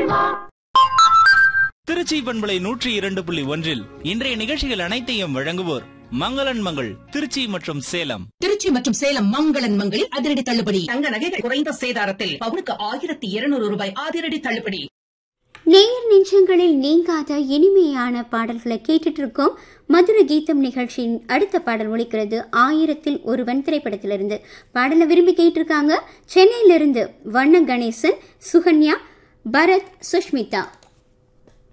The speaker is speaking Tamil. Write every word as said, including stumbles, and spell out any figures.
திருச்சி பண்பலை நூற்றி இரண்டு புள்ளி ஒன்றில் இன்றைய நிகழ்ச்சிகள் அனைத்தையும் வழங்குவோர் மங்களன் மங்கள் திருச்சி மற்றும் சேலம். திருச்சி மற்றும் சேலம் மங்களன் மங்களில் அதிரடி தள்ளுபடி. தங்க நகைகள் குறைந்த சேதாரத்தில் பவுனுக்கு ஆயிரத்தி இருநூறு ரூபாய் அதிரடி தள்ளுபடி. நேயர் நெஞ்சங்களில் நீங்காத இனிமையான பாடல்களை கேட்டுட்டு இருக்கோம். மதுர கீதம் நிகழ்ச்சியின் அடுத்த பாடல் ஒலிக்கிறது ஆயிரத்தில் ஒருவன் திரைப்படத்திலிருந்து. பாடலை விரும்பி கேட்டிருக்காங்க சென்னையிலிருந்து வண்ண கணேசன், சுகன்யா, பரத், சுஷ்மிதா.